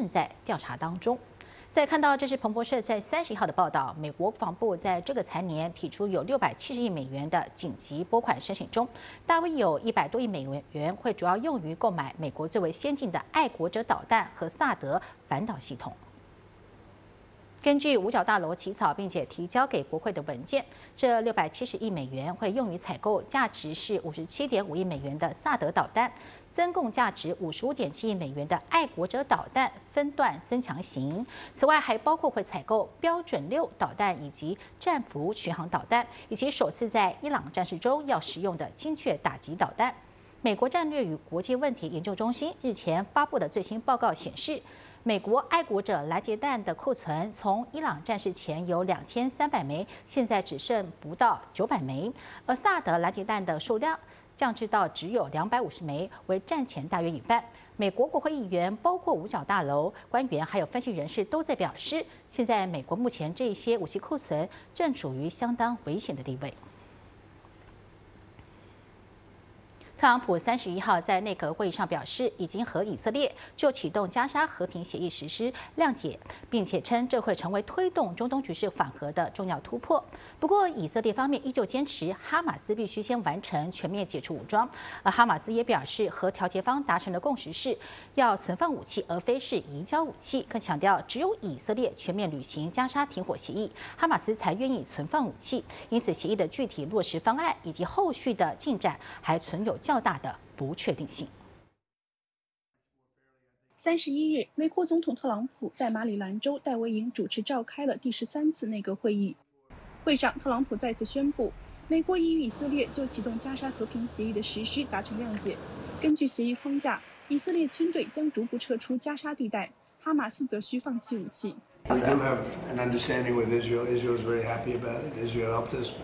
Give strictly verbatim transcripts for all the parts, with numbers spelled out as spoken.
正在调查当中。再看到，这是彭博社在三十一号的报道，美国国防部在这个财年提出有六百七十亿美元的紧急拨款申请中，大约有一百多亿美元会主要用于购买美国最为先进的爱国者导弹和萨德反导系统。根据五角大楼起草并且提交给国会的文件，这六百七十亿美元会用于采购价值是五十七点五亿美元的萨德导弹，增购价值五十五点七亿美元的爱国者导弹分段增强型。此外，还包括会采购标准六导弹以及战斧巡航导弹，以及首次在伊朗战事中要使用的精确打击导弹。美国战略与国际问题研究中心日前发布的最新报告显示，美国爱国者拦截弹的库存从伊朗战事前有两千三百枚，现在只剩不到九百枚，而萨德拦截弹的数量降至到只有两百五十枚，为战前大约一半。美国国会议员，包括五角大楼官员，还有分析人士都在表示，现在美国目前这些武器库存正处于相当危险的地位。特朗普三十一号在内阁会议上表示，已经和以色列就启动加沙和平协议实施谅解，并且称这会成为推动中东局势缓和的重要突破。不过，以色列方面依旧坚持哈马斯必须先完成全面解除武装，而哈马斯也表示和调解方达成的共识是要存放武器，而非是移交武器。更强调，只有以色列全面履行加沙停火协议，哈马斯才愿意存放武器。因此，协议的具体落实方案以及后续的进展还存有较大的不确定性。 三十一日，美国总统特朗普在马里兰州戴维营主持召开了第十三次内阁会议。会上，特朗普再次宣布，美国已与以色列就启动加沙和平协议的实施达成谅解。根据协议框架，以色列军队将逐步撤出加沙地带，哈马斯则需放弃武器。 We do have an understanding with Israel. Israel is very happy about it. Israel helped us,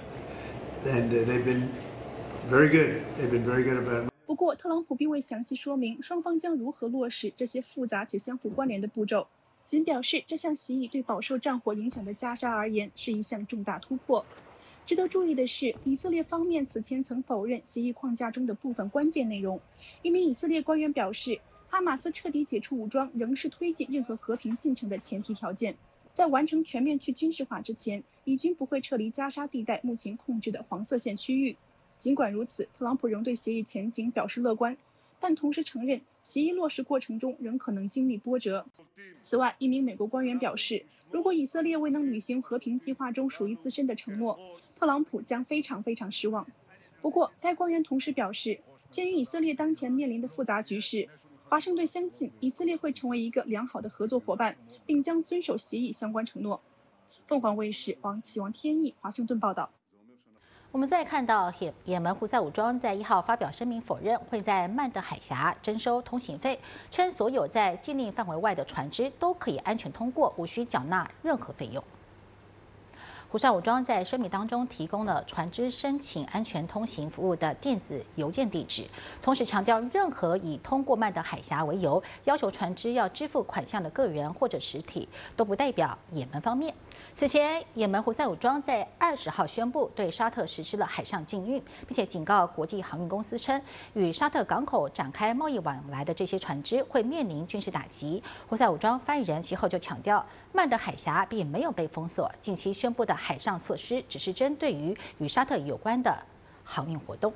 and they've been very good. They've been very good about it. 不过，特朗普并未详细说明双方将如何落实这些复杂且相互关联的步骤，仅表示这项协议对饱受战火影响的加沙而言是一项重大突破。值得注意的是，以色列方面此前曾否认协议框架中的部分关键内容。一名以色列官员表示，哈马斯彻底解除武装仍是推进任何和平进程的前提条件。在完成全面去军事化之前，以军不会撤离加沙地带目前控制的黄色线区域。尽管如此，特朗普仍对协议前景表示乐观，但同时承认协议落实过程中仍可能经历波折。此外，一名美国官员表示，如果以色列未能履行和平计划中属于自身的承诺，特朗普将非常非常失望。不过，该官员同时表示，鉴于以色列当前面临的复杂局势，华盛顿相信以色列会成为一个良好的合作伙伴，并将遵守协议相关承诺。凤凰卫视王启王天意华盛顿报道。 我们再看到，也也门胡塞武装在一号发表声明，否认会在曼德海峡征收通行费，称所有在禁令范围外的船只都可以安全通过，无需缴纳任何费用。胡塞武装在声明当中提供了船只申请安全通行服务的电子邮件地址，同时强调，任何以通过曼德海峡为由要求船只要支付款项的个人或者实体，都不代表也门方面。此前，也门胡塞武装在二十号宣布对沙特实施了海上禁运，并且警告国际航运公司称，与沙特港口展开贸易往来的这些船只会面临军事打击。胡塞武装发言人其后就强调，曼德海峡并没有被封锁，近期宣布的海上措施只是针对于与沙特有关的航运活动。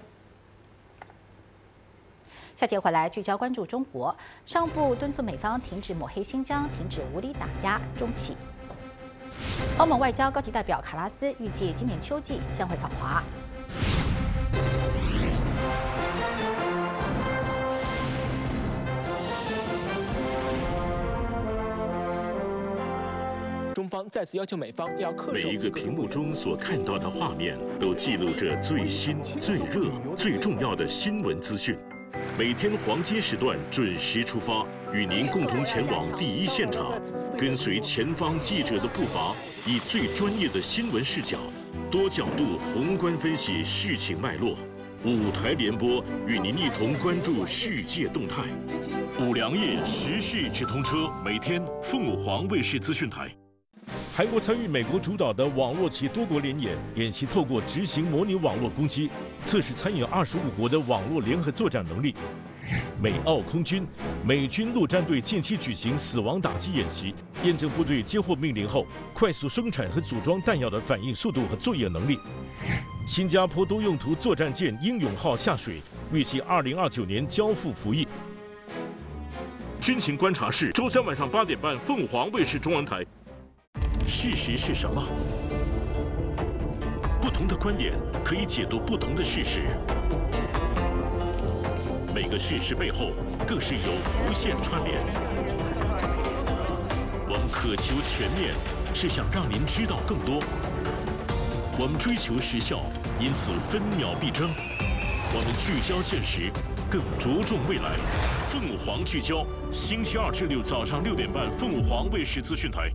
下节回来聚焦关注中国，商务部敦促美方停止抹黑新疆，停止无理打压中企。欧盟外交高级代表卡拉斯预计今年秋季将会访华。 中方再次要求美方要恪守。 每一个屏幕中所看到的画面，都记录着最新、最热、最重要的新闻资讯。每天黄金时段准时出发，与您共同前往第一现场，跟随前方记者的步伐，以最专业的新闻视角，多角度宏观分析事情脉络。五台联播与您一同关注世界动态。五粮液时事直通车，每天凤凰卫视资讯台。 韩国参与美国主导的网络及多国联演，演习透过执行模拟网络攻击，测试参与二十五国的网络联合作战能力。 美澳空军、美军陆战队近期举行死亡打击演习，验证部队接获命令后快速生产和组装弹药的反应速度和作业能力。新加坡多用途作战舰英勇号下水，预计二零二九年交付服役。军情观察室周三晚上八点半，凤凰卫视中文台。事实是什么？不同的观点可以解读不同的事实。每个事实背后，更是有无限串联。我们渴求全面，是想让您知道更多。我们追求时效，因此分秒必争。我们聚焦现实，更着重未来。凤凰聚焦，星期二至六早上六点半，凤凰卫视资讯台。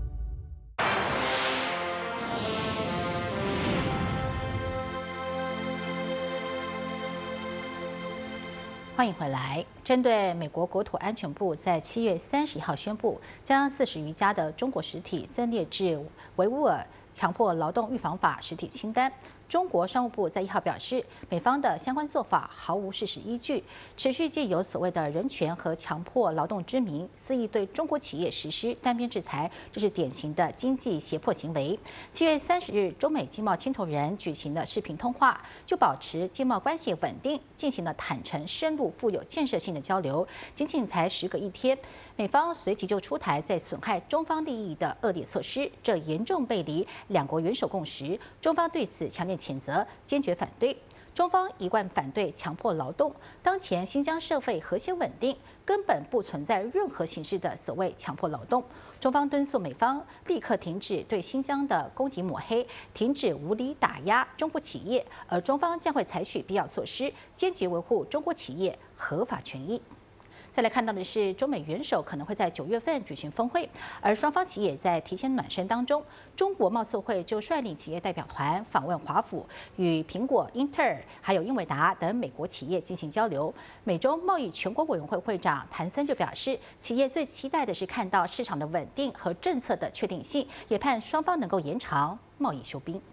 欢迎回来。针对美国国土安全部在七月三十一号宣布，将四十余家的中国实体增列至维吾尔强迫劳动预防法实体清单。中国商务部在一号表示，美方的相关做法毫无事实依据，持续借由所谓的人权和强迫劳动之名，肆意对中国企业实施单边制裁，这是典型的经济胁迫行为。七月三十日，中美经贸牵头人举行了视频通话，就保持经贸关系稳定，进行了坦诚、深入、富有建设性的交流。仅仅才时隔一天，美方随即就出台在损害中方利益的恶劣措施，这严重背离两国元首共识。中方对此强烈谴责，坚决反对。中方一贯反对强迫劳动。当前新疆社会和谐稳定，根本不存在任何形式的所谓强迫劳动。中方敦促美方立刻停止对新疆的攻击抹黑，停止无理打压中国企业，而中方将会采取必要措施，坚决维护中国企业合法权益。再来看到的是，中美元首可能会在九月份举行峰会，而双方企业在提前暖身当中，中国贸促会就率领企业代表团访问华府，与苹果、英特尔还有英伟达等美国企业进行交流。美中贸易全国委员会会长谭森就表示，企业最期待的是看到市场的稳定和政策的确定性，也盼双方能够延长贸易休兵。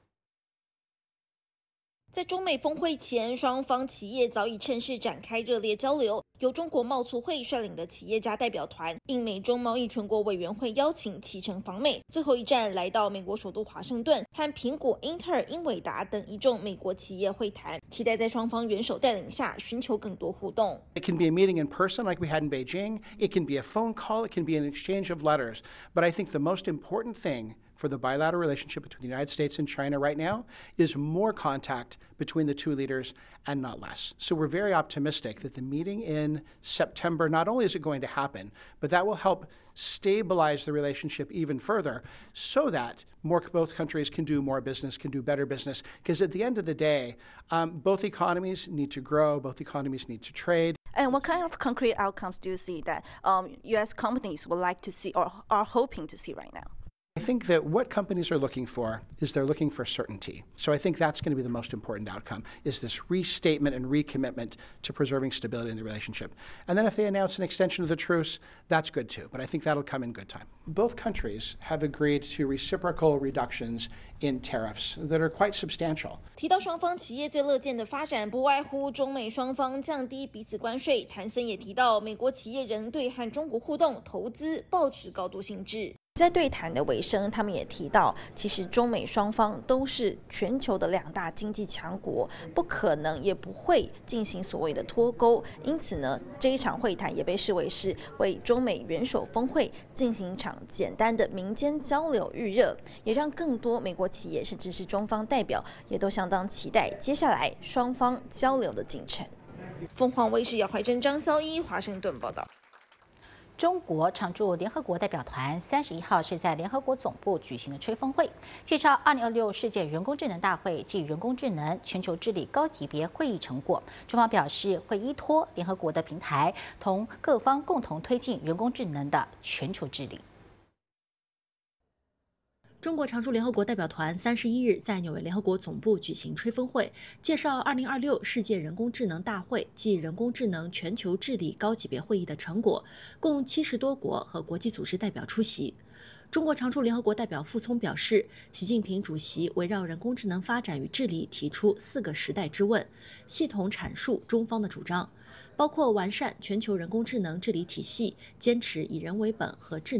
在中美峰会前，双方企业早已趁势展开热烈交流。由中国贸促会率领的企业家代表团应美中贸易全国委员会邀请启程访美，最后一站来到美国首都华盛顿，和苹果、英特尔、英伟达等一众美国企业会谈，期待在双方元首带领下寻求更多互动。 It can be a meeting in person like we had in Beijing. It can be a phone call. It can be an exchange of letters. But I think the most important thing for the bilateral relationship between the United States and China right now is more contact between the two leaders and not less. So we're very optimistic that the meeting in September, not only is it going to happen, but that will help stabilize the relationship even further so that more, both countries can do more business, can do better business. Because at the end of the day, um, both economies need to grow, both economies need to trade. And what kind of concrete outcomes do you see that um, U S companies would like to see or are hoping to see right now? I think that what companies are looking for is they're looking for certainty. So I think that's going to be the most important outcome, is this restatement and recommitment to preserving stability in the relationship. And then if they announce an extension of the truce, that's good too. But I think that'll come in good time. Both countries have agreed to reciprocal reductions in tariffs that are quite substantial. 提到双方企业最乐见的发展，不外乎中美双方降低彼此关税。谭森也提到，美国企业仍对和中国互动、投资抱持高度兴致。在对谈的尾声，他们也提到，其实中美双方都是全球的两大经济强国，不可能也不会进行所谓的脱钩。因此呢，这一场会谈也被视为是为中美元首峰会进行一场简单的民间交流预热，也让更多美国企业甚至是中方代表也都相当期待接下来双方交流的进程。凤凰卫视姚怀珍、张潇一华盛顿报道。 中国常驻联合国代表团三十一号是在联合国总部举行的吹风会，介绍二零二六世界人工智能大会暨人工智能全球治理高级别会议成果。中方表示会依托联合国的平台，同各方共同推进人工智能的全球治理。 中国常驻联合国代表团三十一日在纽约联合国总部举行吹风会，介绍二零二六世界人工智能大会暨人工智能全球治理高级别会议的成果，共七十多国和国际组织代表出席。中国常驻联合国代表傅聪表示，习近平主席围绕人工智能发展与治理提出四个时代之问，系统阐述中方的主张。 包括完善全球人工智能治理体系，坚持以人为本和智